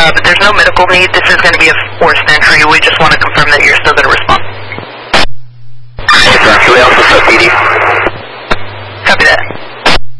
but there's no medical need. This is going to be a forced entry. We just want to confirm that you're still going to